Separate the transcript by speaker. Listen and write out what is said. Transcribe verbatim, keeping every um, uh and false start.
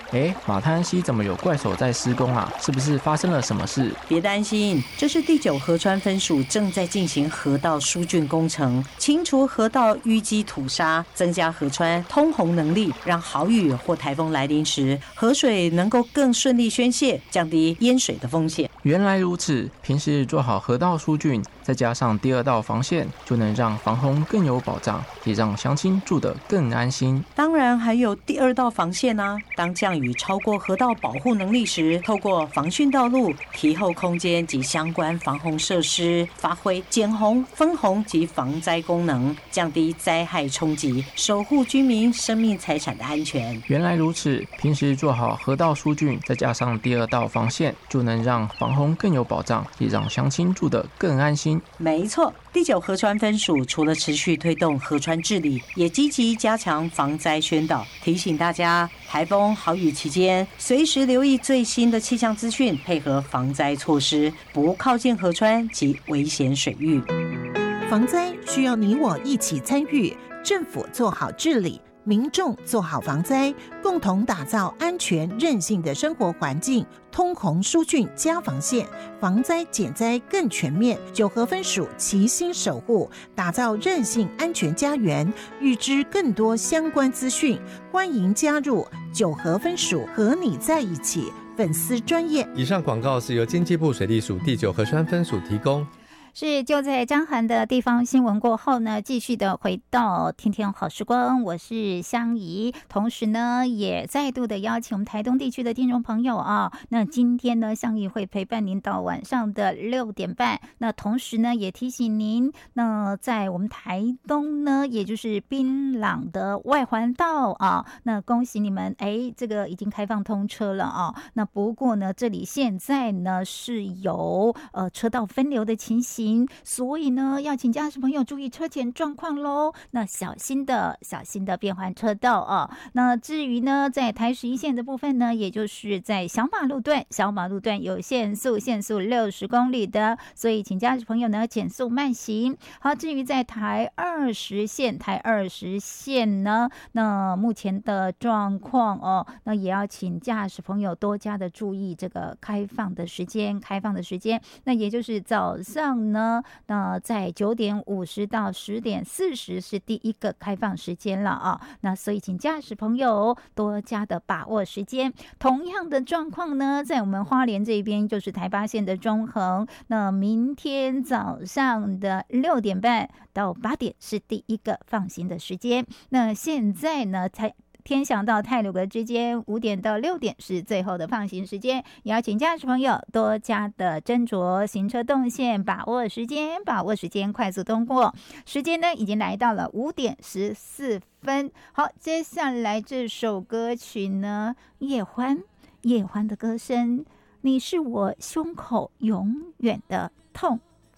Speaker 1: 哎，马太安溪怎么有怪手在施工啊？是不是发生了什么事？
Speaker 2: 别担心，这是第九河川分署正在进行河道疏浚工程，清除河道淤积土沙，增加河川通洪能力，让豪雨或台风来临时，河水能够更顺利宣泄，降低淹水的风险。
Speaker 1: 原来如此，平时做好河道疏浚，再加上第二道防线，就能让防洪更有保障，也让乡亲住得更安心。
Speaker 2: 当然还有第二道防线啊！当降雨超过河道保护能力时，透过防汛道路、堤后空间及相关防洪设施，发挥减洪、分洪及防灾功能，降低灾害冲击，守护居民生命财产的安全。
Speaker 1: 原来如此，平时做好河道疏浚，再加上第二道防线，就能让防洪更有保障，也让乡亲住得更安心。
Speaker 2: 没错，第九河川分署除了持续推动河川治理，也积极加强防灾宣导，提醒大家台风豪雨期间，随时留意最新的气象资讯，配合防灾措施，不靠近河川及危险水域。
Speaker 3: 防灾需要你我一起参与，政府做好治理，民众做好防灾，共同打造安全韧性的生活环境。通洪疏浚加防线，防灾减灾更全面。九河分署齐心守护，打造韧性安全家园。预知更多相关资讯，欢迎加入九河分署和你在一起粉丝专页。
Speaker 4: 以上广告是由经济部水利署第九河川分署提供。
Speaker 5: 是就在张涵的地方新闻过后呢，继续的回到天天好时光，我是香怡，同时呢也再度的邀请我们台东地区的听众朋友啊，那今天呢香怡会陪伴您到晚上的六点半，那同时呢也提醒您，那在我们台东呢，也就是槟榔的外环道啊，那恭喜你们，哎，这个已经开放通车了啊，那不过呢这里现在呢是有呃车道分流的情形，所以呢要请驾驶朋友注意车前状况咯，那小心的小心的变换车道啊。那至于呢在台十一线的部分呢，也就是在小马路段小马路段有限速限速六十公里的，所以请驾驶朋友呢减速慢行。好，至于在台二十线台二十线呢，那目前的状况哦，那也要请驾驶朋友多加的注意这个开放的时间开放的时间，那也就是早上呢，那在九点五十到十点四十是第一个开放时间了啊。那所以请驾驶朋友多加的把握时间。同样的状况呢，在我们花莲这边就是台八线的中横，那明天早上的六点半到八点是第一个放行的时间。那现在呢，才天祥到太鲁阁之间五点到六点是最后的放行时间，也要请驾驶朋友多加的斟酌行车动线，把握时间把握时间快速通过。时间呢已经来到了五点十四分。好，接下来这首歌曲呢，叶欢叶欢的歌声，你是我胸口永远的痛。